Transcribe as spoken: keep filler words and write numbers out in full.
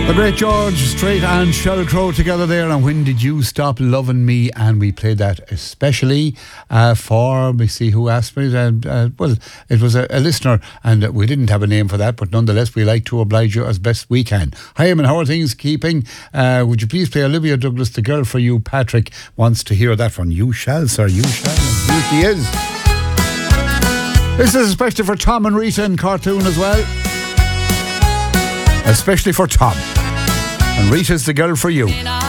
The great George Strait and Sheryl Crow together there, and When Did You Stop Loving Me? And we played that especially uh, for, we see who asked me, uh, uh, well, it was a, a listener, and uh, we didn't have a name for that, but nonetheless we like to oblige you as best we can. Hi, Eamon, how are things keeping? Uh, would you please play Olivia Douglas, The Girl for You? Patrick wants to hear that one. You shall, sir, you shall. Here she is. This is especially for Tom and Rita in Cartoon as well. Especially for Tom. And Rita's The Girl for You.